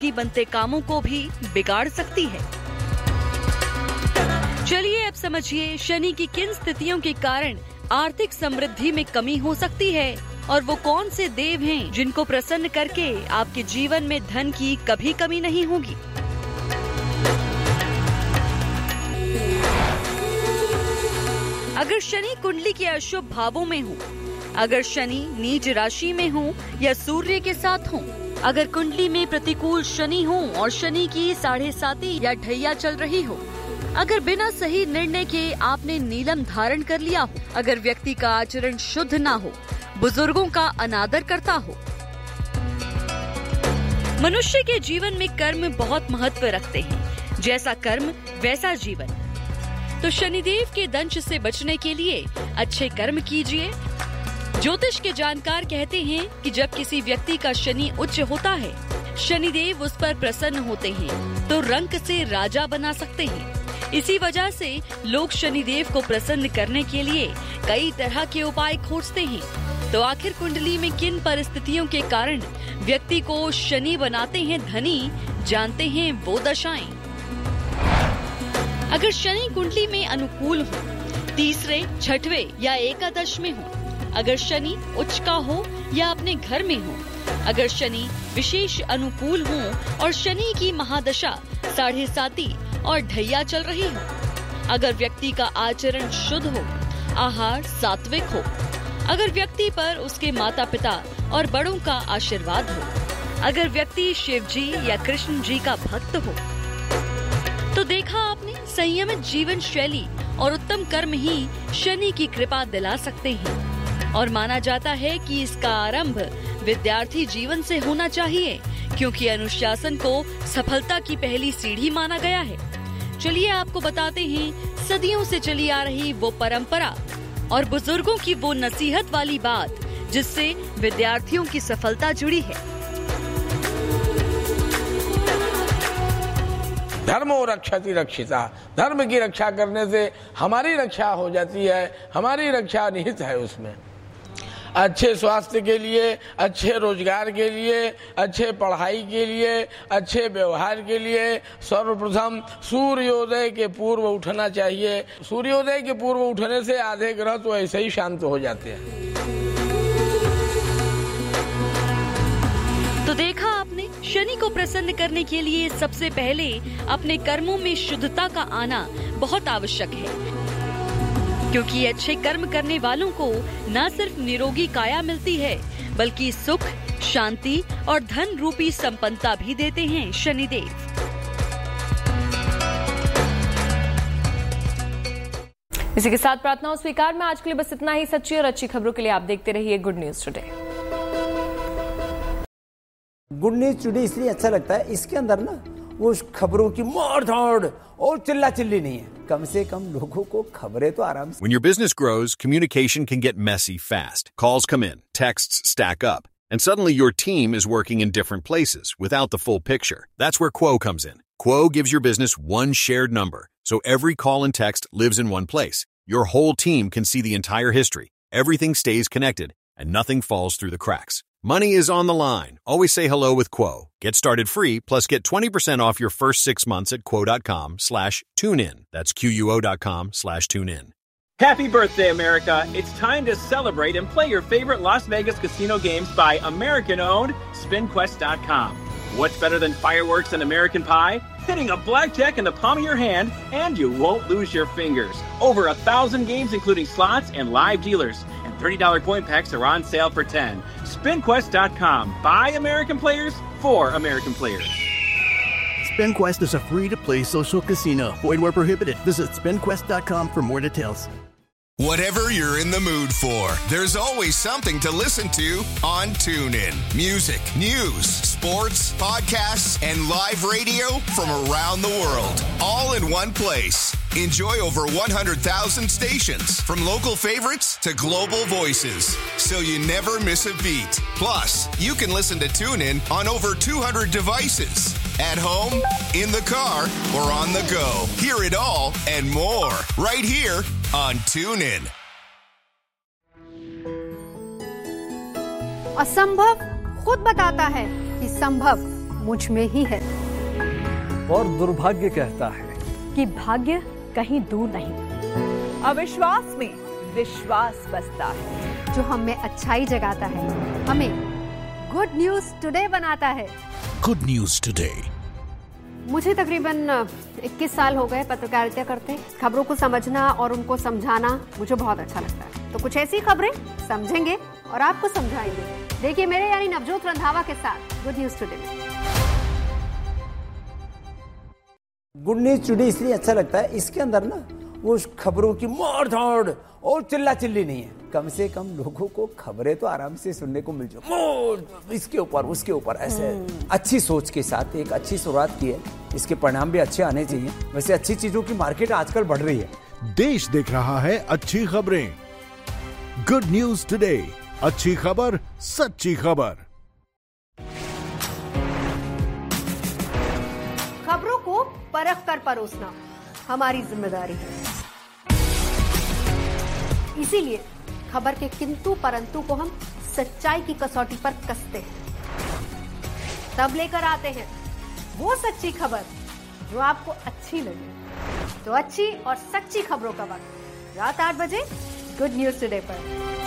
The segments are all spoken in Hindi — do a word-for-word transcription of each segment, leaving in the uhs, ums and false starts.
की बनते कामों को भी बिगाड़ सकती है। चलिए अब समझिए शनि की किन स्थितियों के कारण आर्थिक समृद्धि में कमी हो सकती है और वो कौन से देव हैं जिनको प्रसन्न करके आपके जीवन में धन की कभी कमी नहीं होगी। अगर शनि कुंडली के अशुभ भावों में हो, अगर शनि नीच राशि में हो या सूर्य के साथ हो, अगर कुंडली में प्रतिकूल शनि हो और शनि की साढ़े साती या ढैया चल रही हो, अगर बिना सही निर्णय के आपने नीलम धारण कर लिया हो, अगर व्यक्ति का आचरण शुद्ध ना हो, बुजुर्गों का अनादर करता हो। मनुष्य के जीवन में कर्म बहुत महत्व रखते हैं, जैसा कर्म वैसा जीवन। तो शनिदेव के दंश से बचने के लिए अच्छे कर्म कीजिए। ज्योतिष के जानकार कहते हैं कि जब किसी व्यक्ति का शनि उच्च होता है, शनिदेव उस पर प्रसन्न होते हैं तो रंक से राजा बना सकते हैं। इसी वजह से लोग शनिदेव को प्रसन्न करने के लिए कई तरह के उपाय खोजते हैं। तो आखिर कुंडली में किन परिस्थितियों के कारण व्यक्ति को शनि बनाते हैं धनी, जानते हैं वो दशाएं। अगर शनि कुंडली में अनुकूल हो, तीसरे, छठवें या एकादश में हो, अगर शनि उच्च का हो या अपने घर में हो, अगर शनि विशेष अनुकूल हो और शनि की महादशा साढ़े साती और ढैया चल रही हो, अगर व्यक्ति का आचरण शुद्ध हो, आहार सात्विक हो, अगर व्यक्ति पर उसके माता पिता और बड़ों का आशीर्वाद हो, अगर व्यक्ति शिव जी या कृष्ण जी का भक्त हो, तो देखा आपने, संयमित जीवन शैली और उत्तम कर्म ही शनि की कृपा दिला सकते हैं। और माना जाता है कि इसका आरंभ विद्यार्थी जीवन से होना चाहिए, क्योंकि अनुशासन को सफलता की पहली सीढ़ी माना गया है। चलिए आपको बताते हैं सदियों से चली आ रही वो परंपरा और बुजुर्गों की वो नसीहत वाली बात जिससे विद्यार्थियों की सफलता जुड़ी है। धर्मो रक्षति रक्षिता, धर्म की रक्षा करने से हमारी रक्षा हो जाती है, हमारी रक्षा निहित है उसमें। अच्छे स्वास्थ्य के लिए, अच्छे रोजगार के लिए, अच्छे पढ़ाई के लिए, अच्छे व्यवहार के लिए सर्वप्रथम सूर्योदय के पूर्व उठना चाहिए। सूर्योदय के पूर्व उठने से आधे ग्रह तो ऐसे ही शांत हो जाते हैं। तो देखा आपने, शनि को प्रसन्न करने के लिए सबसे पहले अपने कर्मों में शुद्धता का आना बहुत आवश्यक है, क्योंकि अच्छे कर्म करने वालों को न सिर्फ निरोगी काया मिलती है, बल्कि सुख, शांति और धन रूपी संपन्नता भी देते हैं शनिदेव। इसी के साथ प्रार्थनाओं स्वीकार में आज के लिए बस इतना ही। सच्ची और अच्छी खबरों के लिए आप देखते रहिए good news today. Good news today इसलिए अच्छा लगता है, इसके अंदर ना वो खबरों की मार धाड़ और चिल्ला चिल्ली नहीं है, कम से कम लोगों को खबरें तो आराम से। When your business grows, communication can get messy fast. Calls come in, texts stack up, and suddenly your team is working in different places without the full picture. That's where Quo comes in. Quo gives your business one shared number, so every call and text lives in one place. Your whole team can see the entire history. Everything stays connected, and nothing falls through the cracks. Money is on the line. Always say hello with Quo. Get started free, plus get twenty percent off your first six months at quo.com slash tune in. That's quo.com slash tune in. Happy birthday, America. It's time to celebrate and play your favorite Las Vegas casino games by American-owned spin quest dot com. What's better than fireworks and American Pie? Hitting a blackjack in the palm of your hand, and you won't lose your fingers. Over a thousand games, including slots and live dealers. And thirty dollars coin packs are on sale for ten dollars. spin quest dot com. By American players, for American players. SpinQuest is a free-to-play social casino. Void where prohibited. Visit spin quest dot com for more details. Whatever you're in the mood for, there's always something to listen to on TuneIn. Music, news, sports, podcasts, and live radio from around the world. All in one place. Enjoy over one hundred thousand stations, from local favorites to global voices, so you never miss a beat. Plus, you can listen to TuneIn on over two hundred devices. At home, in the car, or on the go. Hear it all and more right here on TuneIn. असंभव खुद बताता है कि संभव मुझ में ही है। और दुर्भाग्य कहता है कि भाग्य कहीं दूर नहीं। अविश्वास में विश्वास बसता है। जो हमें अच्छाई जगाता है, हमें गुड न्यूज टुडे बनाता है। Good news today. मुझे तकरीबन इक्कीस साल हो गए पत्रकारिता करते। खबरों को समझना और उनको समझाना मुझे बहुत अच्छा लगता है। तो कुछ ऐसी खबरें समझेंगे और आपको समझाएंगे। देखिए मेरे यानी नवजोत रंधावा के साथ good news today. Good news today इसलिए अच्छा लगता है, इसके अंदर ना वो खबरों की मोड़ धाड़ और चिल्ला चिल्ली नहीं है। कम से कम लोगों को खबरें तो आराम से सुनने को मिल जाए, मोड़ इसके ऊपर उसके ऊपर ऐसे अच्छी सोच के साथ एक अच्छी शुरुआत की है। इसके परिणाम भी अच्छे आने चाहिए। वैसे अच्छी चीजों की मार्केट आजकल बढ़ रही है। देश देख रहा है अच्छी खबरें। गुड न्यूज टुडे, अच्छी खबर सच्ची खबर। खबरों को परख कर परोसना हमारी जिम्मेदारी है। इसीलिए खबर के किंतु परंतु को हम सच्चाई की कसौटी पर कसते हैं, तब लेकर आते हैं वो सच्ची खबर जो आपको अच्छी लगे। तो अच्छी और सच्ची खबरों का वक्त रात आठ बजे गुड न्यूज टुडे पर।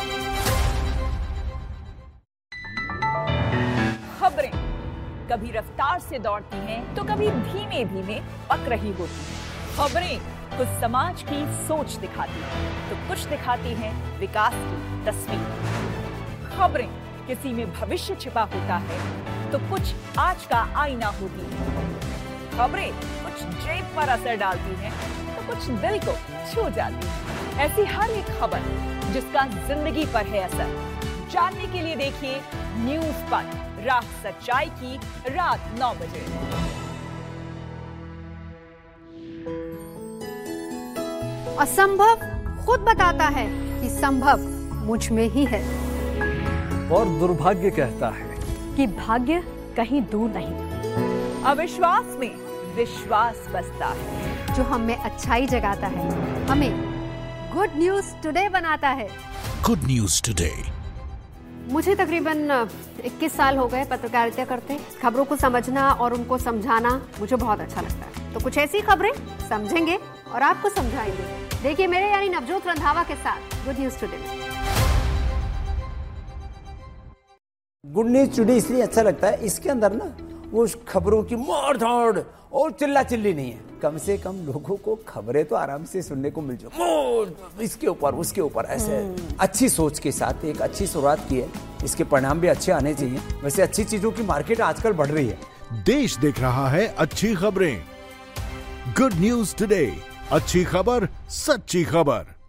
खबरें कभी रफ्तार से दौड़ती हैं तो कभी धीमे धीमे पक रही होती हैं। खबरें कुछ समाज की सोच दिखाती हैं तो कुछ दिखाती हैं विकास की तस्वीर। खबरें किसी में भविष्य छिपा होता है तो कुछ आज का आईना होती है। खबरें कुछ जेब पर असर डालती हैं तो कुछ दिल को छू जाती है। ऐसी हर एक खबर जिसका जिंदगी पर है असर, जानने के लिए देखिए न्यूज पर रात सच्चाई की रात नौ बजे। असंभव खुद बताता है कि संभव मुझ में ही है। और दुर्भाग्य कहता है कि भाग्य कहीं दूर नहीं। अविश्वास में विश्वास बसता है। जो हमें अच्छाई जगाता है, हमें गुड न्यूज टुडे बनाता है। Good news today. मुझे तकरीबन इक्कीस साल हो गए पत्रकारिता करते। खबरों को समझना और उनको समझाना मुझे बहुत अच्छा लगता है। तो कुछ ऐसी खबरें समझेंगे और आपको समझाएंगे। देखिए मेरे यानी नवजोत रंधावा के साथ good news today. Good news today इसलिए अच्छा लगता है, इसके अंदर ना वो खबरों की मोड़ धाड़ और चिल्ला चिल्ली नहीं है। कम से कम लोगों को खबरें तो आराम से सुनने को मिल जाए, मोड़ इसके ऊपर उसके ऊपर ऐसे अच्छी सोच के साथ एक अच्छी शुरुआत की है। इसके परिणाम भी अच्छे आने चाहिए। वैसे अच्छी चीजों की मार्केट आजकल बढ़ रही है। देश देख रहा है अच्छी खबरें। गुड न्यूज टुडे, अच्छी खबर सच्ची खबर।